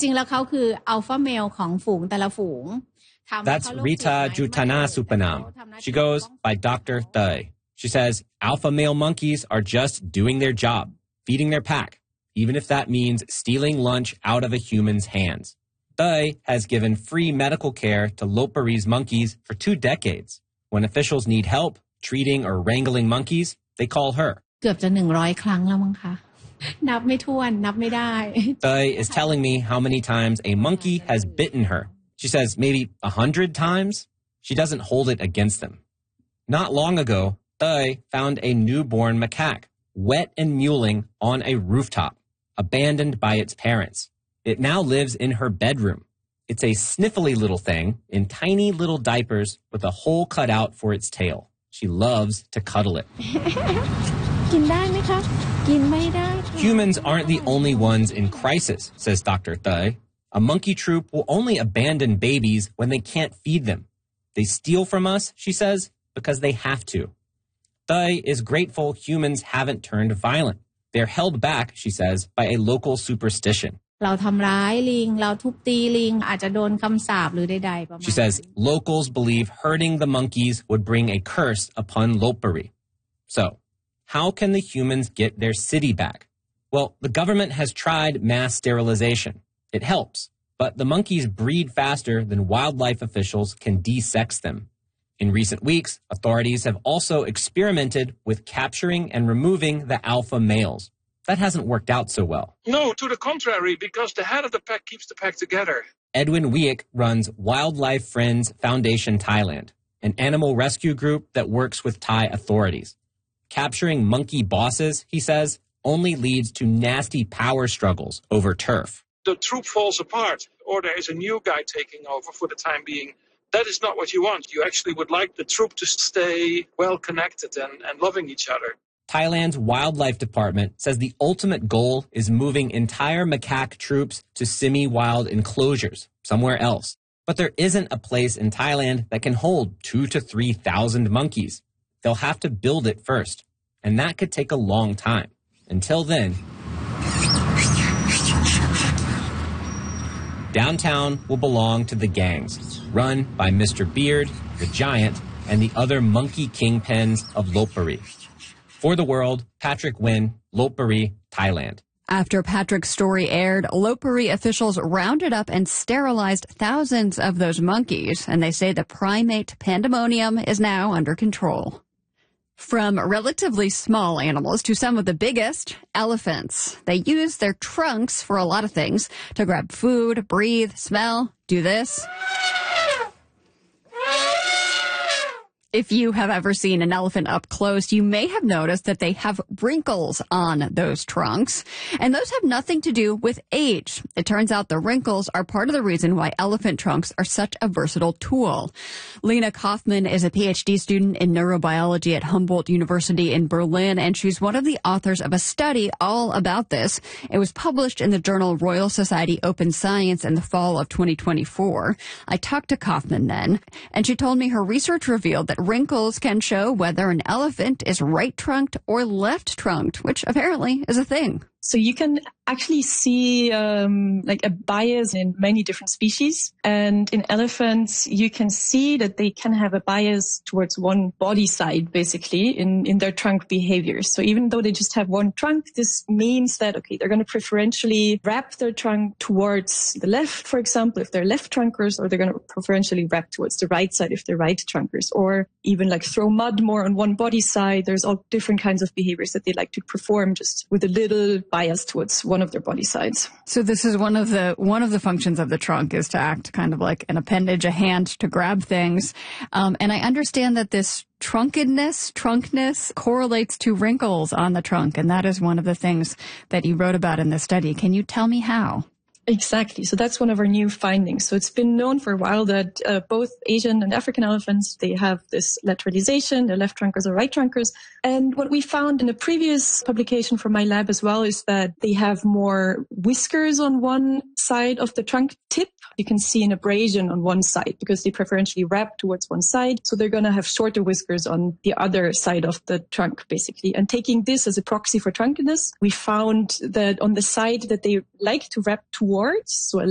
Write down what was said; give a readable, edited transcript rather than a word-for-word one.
ริงๆแล้วเขาคือ alpha male ของฝูงแต่ละฝูง That's Rita Juttanasupanam. She goes by Dr. Thai. She says alpha male monkeys are just doing their job, feeding their pack, even if that means stealing lunch out of a human's hands. Thai has given free medical care to Lopburi's monkeys for 2 decades. When officials need help treating or wrangling monkeys, they call her. เกือบจะ100 ครั้งแล้วมั้งคะนับไม่ถ้วนนับไม่ได้ Thai is telling me how many times a monkey has bitten her. She says maybe 100 times. She doesn't hold it against them. Not long ago, Thai found a newborn macaque, wet and mewling on a rooftop, abandoned by its parents. It now lives in her bedroom. It's a sniffly little thing in tiny little diapers with a hole cut out for its tail. She loves to cuddle it. Humans aren't the only ones in crisis, says Dr. Thai. A monkey troop will only abandon babies when they can't feed them. They steal from us, she says, because they have to. Thai is grateful humans haven't turned violent. They're held back, she says, by a local superstition. เราทำร้ายลิงเราทุบตีลิงอาจจะโดนคำสาปหรือใดๆประมาณ She says locals believe hurting the monkeys would bring a curse upon Lopburi. So, how can the humans get their city back? Well, the government has tried mass sterilization. It helps, but the monkeys breed faster than wildlife officials can desex them. In recent weeks, authorities have also experimented with capturing and removing the alpha males. That hasn't worked out so well. No, to the contrary, because the head of the pack keeps the pack together. Edwin Wieck runs Wildlife Friends Foundation Thailand, an animal rescue group that works with Thai authorities. Capturing monkey bosses, he says, only leads to nasty power struggles over turf. The troop falls apart, or there is a new guy taking over for the time being. That is not what you want. You actually would like the troop to stay well connected and loving each other. Thailand's wildlife department says the ultimate goal is moving entire macaque troops to semi-wild enclosures somewhere else. But there isn't a place in Thailand that can hold 2,000 to 3,000 monkeys. They'll have to build it first, and that could take a long time. Until then, downtown will belong to the gangs, run by Mr. Beard, the Giant, and the other monkey kingpins of Lopburi. For the World, Patrick Nguyen, Lopburi, Thailand. After Patrick's story aired, Lopburi officials rounded up and sterilized thousands of those monkeys, and they say the primate pandemonium is now under control. From relatively small animals to some of the biggest, elephants. They use their trunks for a lot of things, to grab food, breathe, smell, do this. If you have ever seen an elephant up close, you may have noticed that they have wrinkles on those trunks. And those have nothing to do with age. It turns out the wrinkles are part of the reason why elephant trunks are such a versatile tool. Lena Kaufman is a PhD student in neurobiology at Humboldt University in Berlin, and she's one of the authors of a study all about this. It was published in the journal Royal Society Open Science in the fall of 2024. I talked to Kaufman then, and she told me her research revealed that wrinkles can show whether an elephant is right-trunked or left-trunked, which apparently is a thing. So you can actually see like a bias in many different species. And in elephants, you can see that they can have a bias towards one body side, basically, in their trunk behaviors. So even though they just have one trunk, this means that, okay, they're going to preferentially wrap their trunk towards the left, for example, if they're left trunkers, or they're going to preferentially wrap towards the right side if they're right trunkers, or even like throw mud more on one body side. There's all different kinds of behaviors that they like to perform just with a little bias towards one of their body sides. So this is one of the functions of the trunk, is to act kind of like an appendage, a hand to grab things. And I understand that this trunkness correlates to wrinkles on the trunk. And that is one of the things that you wrote about in this study. Can you tell me how? Exactly. So that's one of our new findings. So it's been known for a while that both Asian and African elephants, they have this lateralization, they're left trunkers or right trunkers. And what we found in a previous publication from my lab as well is that they have more whiskers on one side of the trunk tip. You can see an abrasion on one side because they preferentially wrap towards one side. So they're going to have shorter whiskers on the other side of the trunk, basically. And taking this as a proxy for trunkiness, we found that on the side that they like to wrap towards, so a